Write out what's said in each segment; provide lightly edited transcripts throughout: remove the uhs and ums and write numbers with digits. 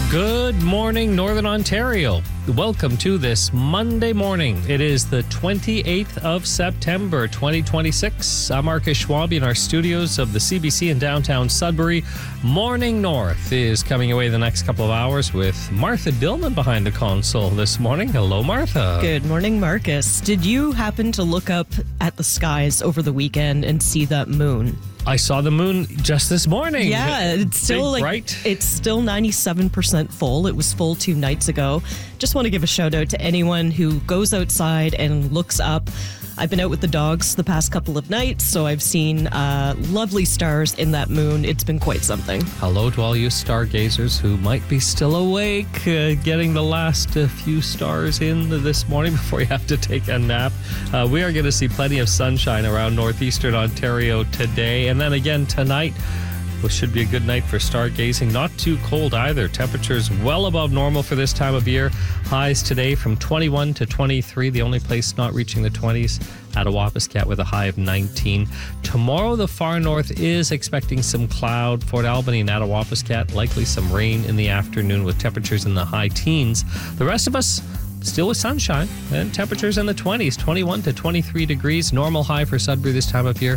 Good morning, Northern Ontario. Welcome to this Monday morning. It is the 28th of September, 2026. I'm Marcus Schwab in our studios of the CBC in downtown Sudbury. Morning North is coming away the next couple of hours with Martha Dillman behind the console this morning. Hello, Martha. Good morning, Marcus. Did you happen to look up at the skies over the weekend and see that moon? I saw the moon just this morning. Yeah, it's still bright. It's still 97% full. It was full 2 nights ago. Just want to give a shout out to anyone who goes outside and looks up. I've been out with the dogs the past couple of nights, so I've seen lovely stars in that moon. It's been quite something. Hello to all you stargazers who might be still awake, getting the last few stars in this morning before you have to take a nap. We are going to see plenty of sunshine around northeastern Ontario today, and then again tonight. Which should be a good night for stargazing. Not too cold either. Temperatures well above normal for this time of year. Highs today from 21 to 23. The only place not reaching the 20s at Awapiskat with a high of 19. Tomorrow, the far north is expecting some cloud. Fort Albany and Attawapiskat, likely some rain in the afternoon with temperatures in the high teens. The rest of us still with sunshine and temperatures in the 20s, 21 to 23 degrees. Normal high for Sudbury this time of year,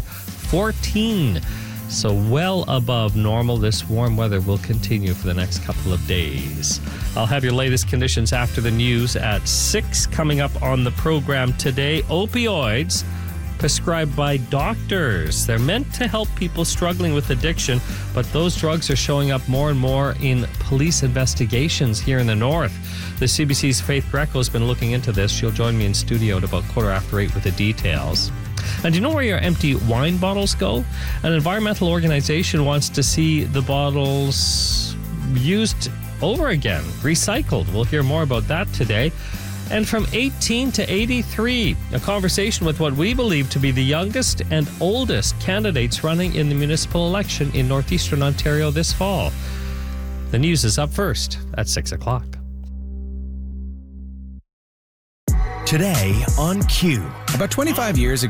14. So well above normal. This warm weather will continue for the next couple of days. I'll have your latest conditions after the news at 6. Coming up on the program today, opioids prescribed by doctors. They're meant to help people struggling with addiction, but those drugs are showing up more and more in police investigations here in the north. The CBC's Faith Greco has been looking into this. She'll join me in studio at about 8:15 with the details. And do you know where your empty wine bottles go? An environmental organization wants to see the bottles used over again, recycled. We'll hear more about that today. And from 18 to 83, a conversation with what we believe to be the youngest and oldest candidates running in the municipal election in northeastern Ontario this fall. The news is up first at 6 o'clock. Today on Q. About 25 years ago,